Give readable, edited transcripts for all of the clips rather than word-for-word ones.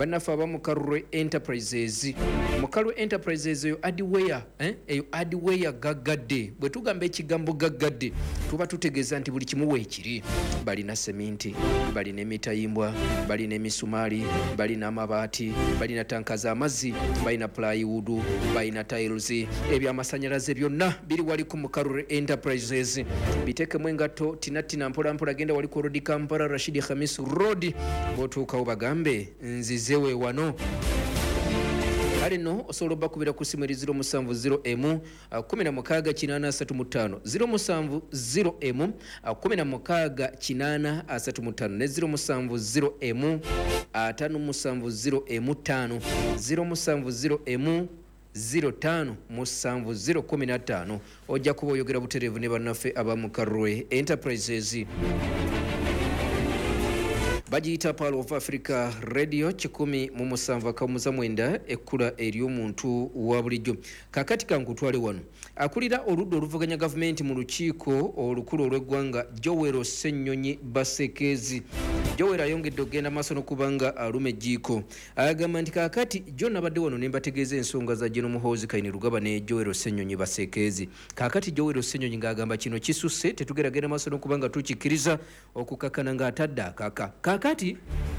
bannafe abamu Karure Enterprises mu Karure Enterprises eyo hardware gaggadde. Bwe tugamba ekigambo gaggadde tuba tutegeeza nti buli kimu weekiri. Balina seminti, balina emitayimbwa, balina emisumaali, balina amabaati, balina tanka z'amazzi, balina plywood, balina tiles, ebyamasannyalaze byonna biri wali ku Karure Enterprises. Bitekemu engatto tinatina mpolampola genda wali ku Road Kampala Rashid Khamis Road. Bw'otuukawo bagambe nzize we wano. Kale no osobola bakubira ku simu 070 16 835 070 16 835 ne 070 570 070 05 ojja kuba oyogera butereevu ne bannaffe abamu Karure Enterprises. Bagiyita Pearl of Africa Radio 107.9 ekkula ery'omuntu wa bulijjo. Kakati kankutwale wano akulira oludda oluvuganya gavumenti mu lukiiko olukulu olw'eggwanga Joel Ssenyonyi Basekezi. Joel ayongedde okugenda maaso n'okubanga aluma ejjiiko. Agamba nti kakati John abadde wano ne mbategeeza ensonga za General Muhoozi Kainerugaba ne Joel Ssenyonyi Basekezi. Kakati Joel Ssenyonyi ng'agamba kino kisusse tetugeragenda maaso n'okubanga tukikkiriza okukakana ng'atadde akaka. Kakati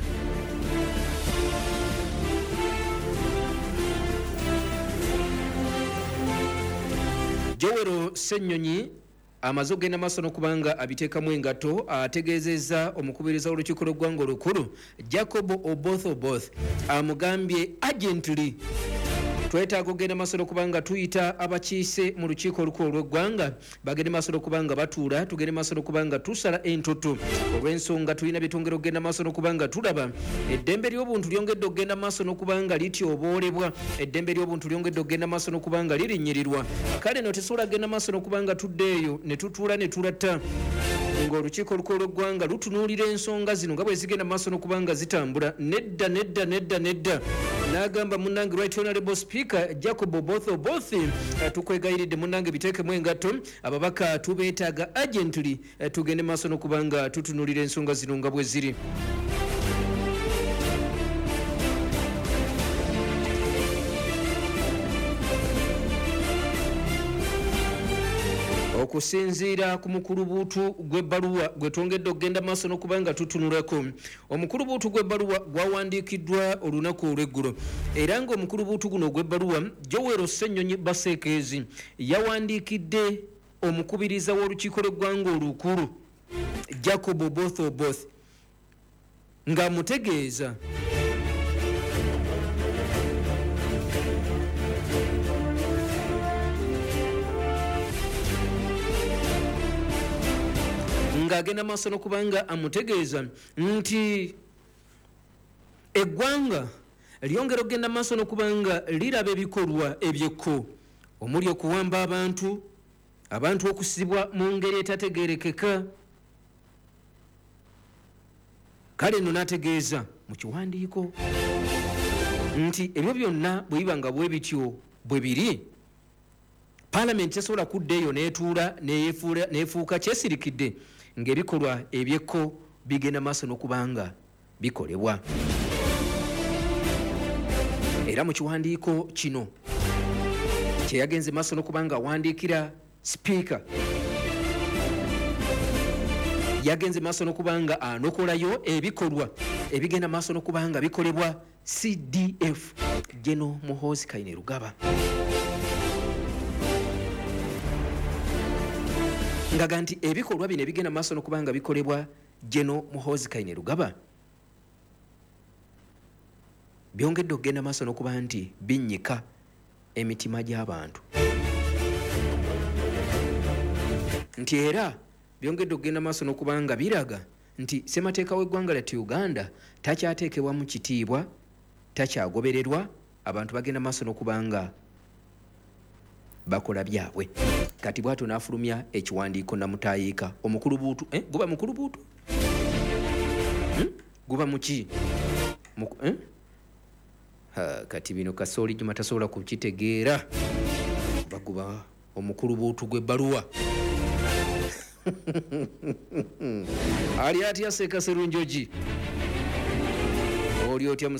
Joel Ssenyonyi amaze okugenda maaso n'okubanga abiteekamu engatto ategeezezza omukubiriza w'olukiiko lw'eggwanga olukulu Jacob Oboth amugambye urgently twetaaga okugenda maaso n'okubanga tuyita abakiise mu lukiiko olukulu olw'eggwanga bagende maaso n'okubanga batuula tugende maaso n'okubanga tusala entutu olw'ensonga tulina byetwongera okugenda maaso n'okubanga tulaba eddembe ly'obuntu lyongedde okugenda maaso n'okubanga lityoboolebwa eddembe ly'obuntu lyongedde okugenda maaso n'okubanga lirinnyirirwa. Kale no tesobola kugenda maaso n'okubanga tuddeeyo ne tutuula ne tulatta ng'olukiiko olukulu lw'eggwanga lutunuulira ensonga zino nga bwe zigenda maaso n'okubanga zitambula. Nedda n'agamba munnange Right Honorable Speaker Jacob Oboth tukwegayiridde munnange biteekemu engatto ababaka tubeetaaga urgently tugende maaso n'okubanga tutunuulira ensonga zino nga bwe ziri. Okusinziira ku mukulubuutu gw'ebbaluwa gwe twongedde okugenda maaso n'okubanga tutunulako. Omukulubuutu gw'ebbaluwa gwawandiikiddwa olunaku olw'eggulo era ng'omukulubuutu guno ogw'ebbaluwa Joel Ssenyonyi Basekezi yawandiikidde omukubiriza w'olukiiko lw'eggwanga olukulu Jacob Oboth ng'amutegeeza ng'agenda maaso n'okubanga amutegeeza nti eggwanga lyongera okugenda maaso n'okubanga liraba ebikolwa ebyekko omuli okuwamba abantu okusibwa mu ngeri etategeerekeka. Kale nno n'ategeeza mu kiwandiiko nti ebyo byonna bwe biba nga bwe bityo bwe biri Paalamenti tesobola kuddeeyo n'etuula n'efuuka kyesirikidde ng'ebikolwa ebyekko bigenda maaso n'okubanga bikolebwa. Era mu kiwandiiko kino kye yagenze maaso n'okubanga awandiikira sipiika yagenze maaso n'okubanga anokolayo ebikolwa ebigenda maaso n'okubanga bikolebwa CDF General Muhoozi Kainerugaba. Ngaga nti ebikolwa bino ebigenda maaso n'okubanga bikolebwa General Muhoozi Kainerugaba byongedde okugenda maaso n'okuba nti binnyika emitima gy'abantu nti era byongedde okugenda maaso n'okubanga biraga nti ssemateeka w'eggwanga lyattu Uganda takyateekebwa mu kitiibwa takyagobererwa abantu bagenda maaso n'okubanga bakola byabwe. Kati bw'atyo n'afulumya ekiwandiiko namutayiika omukulubuutu guba mukulubuutu guba muki kati bino kasooli Juma tasobola kukitegeera baguba omukulubuutu gw'ebbaluwa ali atya Seeka Serunjogi oli otya